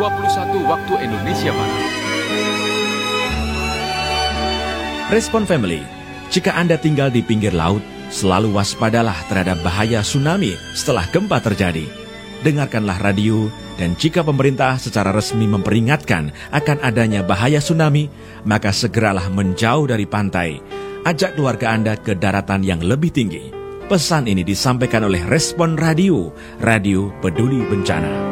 21 waktu Indonesia Barat. Respon Family, jika Anda tinggal di pinggir laut, selalu waspadalah terhadap bahaya tsunami setelah gempa terjadi. Dengarkanlah radio, dan jika pemerintah secara resmi memperingatkan akan adanya bahaya tsunami, maka segeralah menjauh dari pantai. Ajak keluarga Anda ke daratan yang lebih tinggi. Pesan ini disampaikan oleh Respon Radio, Radio Peduli Bencana.